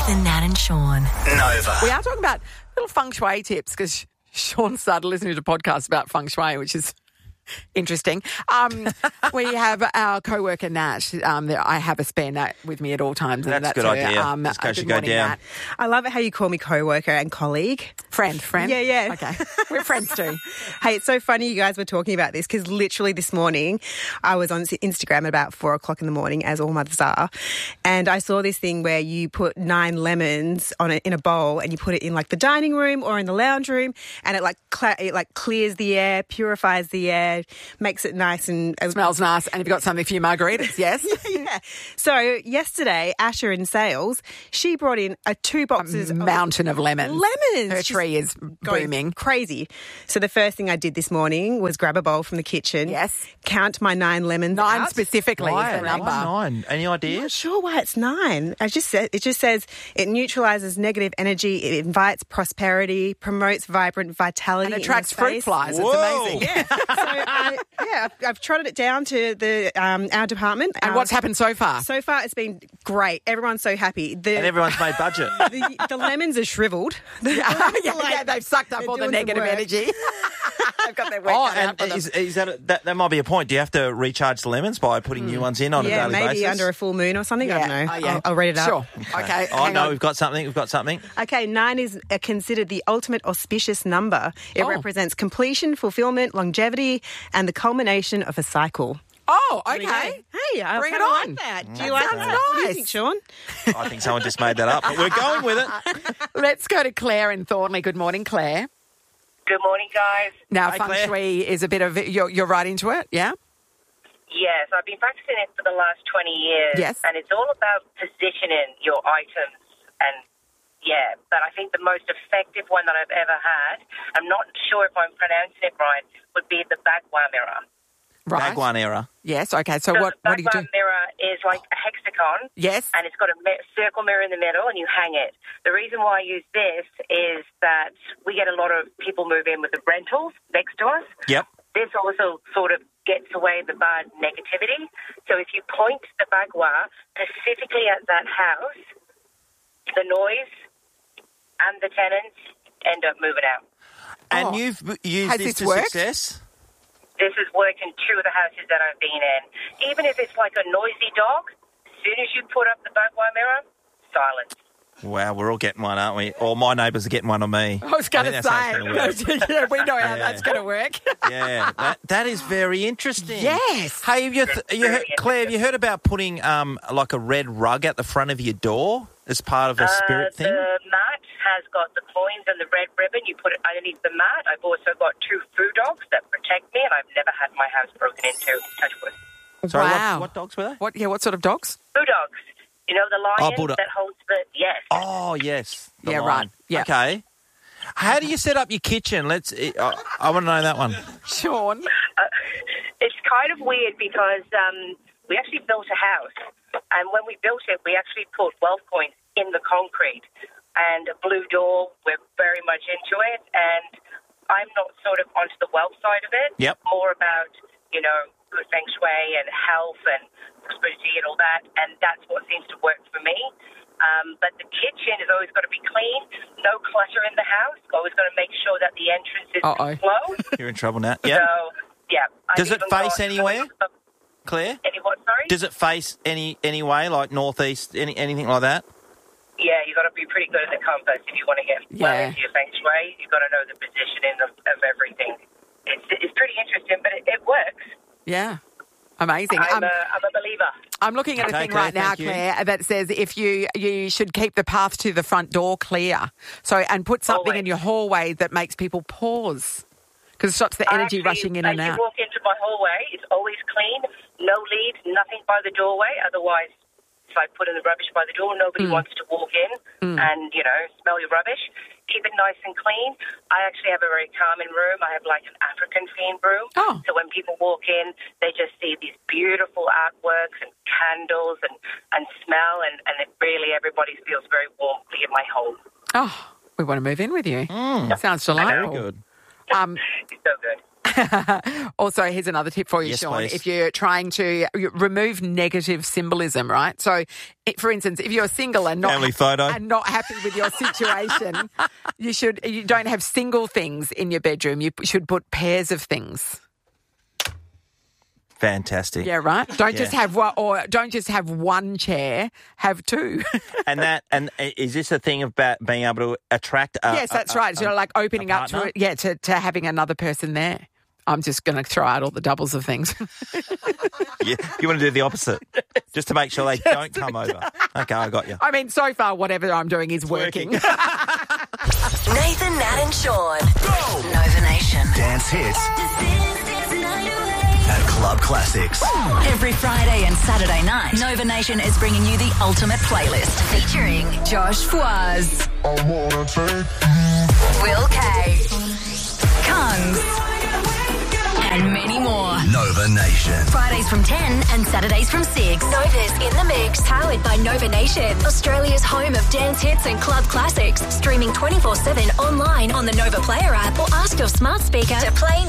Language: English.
and Nat and Sean. Nova. We are talking about little feng shui tips because Sean started listening to podcasts about feng shui, which is interesting. We have our co-worker, Nat. I have a spare Nat with me at all times. That's a good her. idea. Just in case you go morning, down. Nat. I love it how you call me co-worker and colleague. Friend. Yeah. Okay. We're friends too. Hey, it's so funny you guys were talking about this because literally this morning I was on Instagram at about 4 o'clock in the morning, as all mothers are, and I saw this thing where you put 9 lemons on it in a bowl and you put it in like the dining room or in the lounge room, and it clears the air, purifies the air, makes it nice and Smells nice. And you've got something for your margaritas, yes? yeah. So yesterday, Asher in sales, she brought in 2 boxes of Mountain of lemons. Her She's tree is going booming. crazy. So the first thing I did this morning was grab a bowl from the kitchen. Yes. Count my 9 lemons. 9 out. specifically is the number. 9. Any I'm ideas? not sure why it's 9. It just says it neutralizes negative energy, it invites prosperity, promotes vibrant vitality, And attracts in the fruit space. flies. Whoa. It's amazing. So I've trotted it down to the our department. And what's happened so far? So far, it's been great. Everyone's so happy. And everyone's made budget. The lemons are shriveled. yeah, they've sucked up they're all the doing some negative work. energy. They've got their work Oh, cut out and for them. is that might be a point. Do you have to recharge the lemons by putting new ones in on a Yeah, daily maybe basis? under a full moon or something. I don't know. Oh, yeah. I'll read it out. Sure. Okay. Oh, hang no, on. we've got something. Okay, 9 is considered the ultimate auspicious number. It Oh. represents completion, fulfillment, longevity, and the culmination of a cycle. Oh, There we go. okay. Hey, I Bring it kinda on. like that. Do you That like sounds that? What do you nice. think, Sean? I think someone just made that up, but we're going with it. Let's go to Claire in Thornley. Good morning, Claire. Good morning, guys. Now, Hi, feng Claire. shui is a bit of you're right into it, yeah? Yes, I've been practicing it for the last 20 years. Yes. And it's all about positioning your items. And, yeah, but I think the most effective one that I've ever had, I'm not sure if I'm pronouncing it right, would be the Bagua mirror. Right. Bagwan era. Yes. Okay. So So what the do you do? Bagua mirror is like a hexagon. Yes. And it's got a circle mirror in the middle, and you hang it. The reason why I use this is that we get a lot of people move in with the rentals next to us. Yep. This also sort of gets away the bad negativity. So if you point the bagua specifically at that house, the noise and the tenants end up moving out. And Oh. you've used Has this this to worked? success? This has worked in 2 of the houses that I've been in. Even if it's like a noisy dog, as soon as you put up the bagua mirror, silence. Wow, we're all getting one, aren't we? Or my neighbours are getting one on me. I was going to think that's how it's say, gonna work. yeah, we know how Yeah. that's going to work. Yeah, that is very interesting. Yes. Hey, have you Very Claire, have you heard about putting like a red rug at the front of your door as part of a spirit thing? The mat has got the coins and the red ribbon. You put it underneath the mat. I've also got 2 foo dogs that protect me, and I've never had my house broken into. Touch wood. Sorry, wow. what dogs were they? What sort of dogs? Foo dogs. You know the lion Bulldog. that holds the... Yes. Oh, yes. The Yeah, lion. right. Yeah. Okay. How do you set up your kitchen? I want to know that one. Sean. It's kind of weird because we actually built a house, and when we built it, we actually put wealth coins in the concrete and a blue door. We're very much into it, and I'm not sort of onto the wealth side of it. Yep. More about, good feng shui and health and prosperity and all that, and that's what seems to work for me. But the kitchen has always got to be clean, no clutter in the house. Always got to make sure that the entrance is closed. You're in trouble now. Yeah. So, yeah. Does it face anywhere, Claire? Any what, sorry? Does it face any way, like northeast, anything like that? Yeah, you got to be pretty good at the compass if you want to get well Yeah. into your feng shui. You've got to know the positioning of everything. It's pretty interesting, but it works. Yeah. Amazing. I'm a believer. I'm looking at a Okay, thing Claire, right now, thank you. Claire, that says if you should keep the path to the front door clear. So, and put something Always. in your hallway that makes people pause because it stops the energy rushing in and As out. you walk into my hallway, it's always clean, no leaves, nothing by the doorway. Otherwise, if I put in the rubbish by the door, nobody wants to walk in and, smell your rubbish. Keep it nice and clean. I actually have a very calming room. I have like an African theme room. Oh. So when people walk in, they just see these beautiful artworks and candles and smell, and it really, everybody feels very warm in my home. Oh, we want to move in with you. Sounds delightful. Very good. It's so good. Also, here's another tip for you, Yes, Sean. please. If you're trying to remove negative symbolism, right? So, for instance, if you're single and Family photo. and not happy with your situation, you don't have single things in your bedroom. You should put pairs of things. Fantastic. Yeah, right. Don't just have one, or don't just have one chair. Have two. And is this a thing about being able to attract? Yes, that's right. So like opening up to partner? it. Yeah, to having another person there. I'm just going to throw out all the doubles of things. Yeah, you want to do the opposite, just to make sure they don't come over. Okay, I got you. I mean, so far, whatever I'm doing is working. Nathan, Nat and Sean. Go! Nova Nation. Dance hits at Club Classics. Every Friday and Saturday night, Nova Nation is bringing you the ultimate playlist featuring Josh Fwaz, Will K, Kungs, and many more. Nova Nation. Fridays from 10 and Saturdays from 6. Nova's in the mix, powered by Nova Nation, Australia's home of dance hits and club classics. Streaming 24/7 online on the Nova Player app, or ask your smart speaker to play